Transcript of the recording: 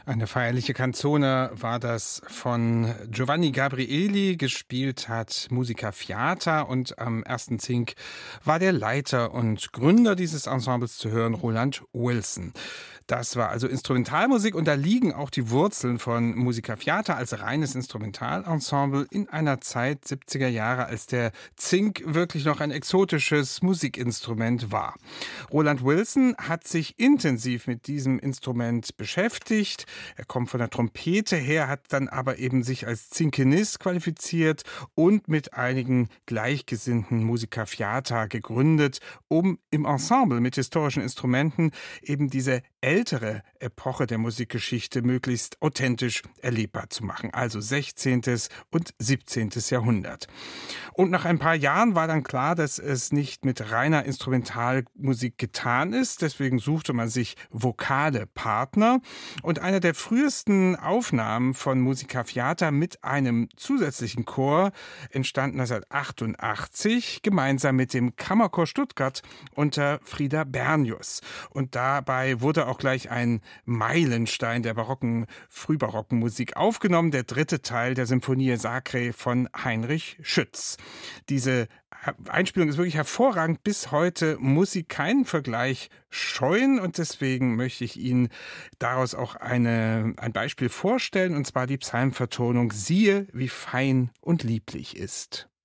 Eine feierliche Canzone war das von Giovanni Gabrieli, gespielt hat Musica Fiata, und am ersten Zink war der Leiter und Gründer dieses Ensembles zu hören, Roland Wilson. Das war also Instrumentalmusik, und da liegen auch die Wurzeln von Musica Fiata als reines Instrumentalensemble in einer Zeit 70er Jahre, als der Zink wirklich noch ein exotisches Musikinstrument war. Roland Wilson hat sich intensiv mit diesem Instrument beschäftigt. Er kommt von der Trompete her, hat dann aber eben sich als Zinkenist qualifiziert und mit einigen gleichgesinnten Musica Fiata gegründet, um im Ensemble mit historischen Instrumenten eben diese ältere Epoche der Musikgeschichte möglichst authentisch erlebbar zu machen, also 16. und 17. Jahrhundert. Und nach ein paar Jahren war dann klar, dass es nicht mit reiner Instrumentalmusik getan ist. Deswegen suchte man sich vokale Partner. Und einer der frühesten Aufnahmen von Musica Fiata mit einem zusätzlichen Chor entstand 1988, gemeinsam mit dem Kammerchor Stuttgart unter Frieder Bernius. Und dabei wurde auch gleich ein Meilenstein der frühbarocken Musik aufgenommen, der dritte Teil der Symphonie Sacrae von Heinrich Schütz. Diese Einspielung ist wirklich hervorragend. Bis heute muss sie keinen Vergleich scheuen, und deswegen möchte ich Ihnen daraus auch ein Beispiel vorstellen, und zwar die Psalmvertonung "Siehe, wie fein und lieblich ist".